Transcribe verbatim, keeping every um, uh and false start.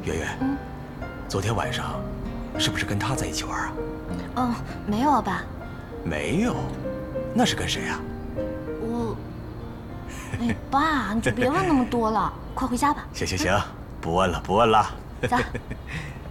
圆圆， 嗯， 昨天晚上是不是跟他在一起玩啊？ 嗯，没有啊，爸。 没有，那是跟谁啊？ 我，哎，爸，你就别问那么多了，快回家吧。 行行行，不问了不问了。 走。